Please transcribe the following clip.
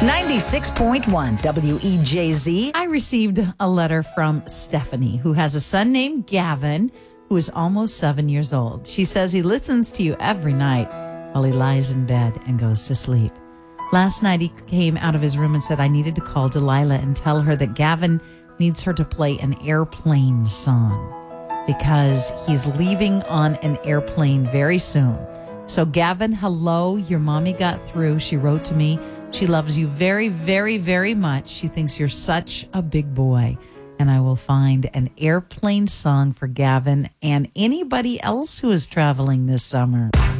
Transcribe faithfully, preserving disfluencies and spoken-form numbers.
ninety-six point one W E J Z. I received a letter from Stephanie, who has a son named Gavin, who is almost seven years old. She says he listens to you every night while he lies in bed and goes to sleep. Last night, he came out of his room and said, I needed to call Delilah and tell her that Gavin needs her to play an airplane song because he's leaving on an airplane very soon. So, Gavin, hello. Your mommy got through. She wrote to me. She loves you very, very, very much. She thinks you're such a big boy. And I will find an airplane song for Gavin and anybody else who is traveling this summer.